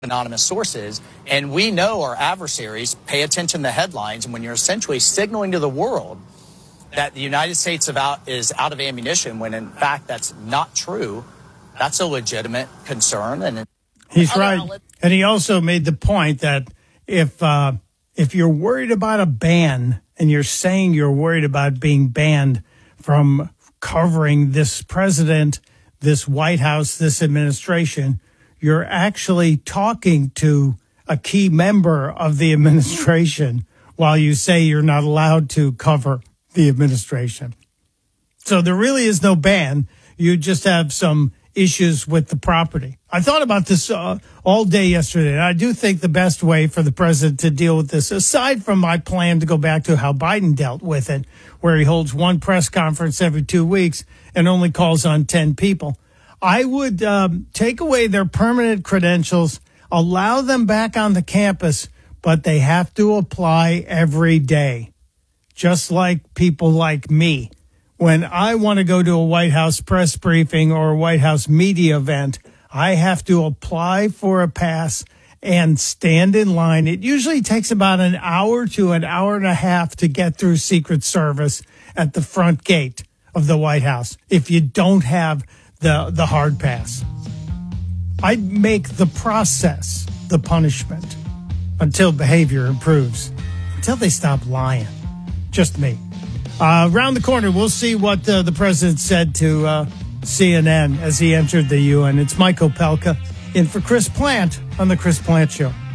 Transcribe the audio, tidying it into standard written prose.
anonymous sources. And we know our adversaries pay attention to headlines. And when you're essentially signaling to the world that the United States is out of ammunition, when in fact that's not true, that's a legitimate concern. And he's right. And he also made the point that if you're worried about a ban and you're saying you're worried about being banned from covering this president, this White House, this administration, you're actually talking to a key member of the administration while you say you're not allowed to cover the administration. So there really is no ban. You just have some issues with the property. I thought about this all day yesterday, and I do think the best way for the president to deal with this, aside from my plan to go back to how Biden dealt with it, where he holds one press conference every 2 weeks and only calls on 10 people, I would take away their permanent credentials, allow them back on the campus, but they have to apply every day, just like people like me. When I want to go to a White House press briefing or a White House media event, I have to apply for a pass and stand in line. It usually takes about an hour to an hour and a half to get through Secret Service at the front gate of the White House if you don't have the hard pass. I'd make the process the punishment until behavior improves, until they stop lying. Just me. Around the corner, we'll see what the president said to CNN as he entered the UN. It's Mike Opelka in for Chris Plant on The Chris Plant Show.